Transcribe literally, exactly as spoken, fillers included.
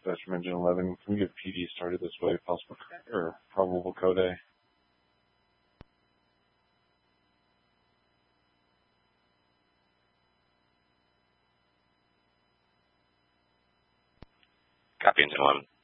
dispatch from Engine eleven. Can we get P D started this way, possible or probable code A? Copy, Engine eleven.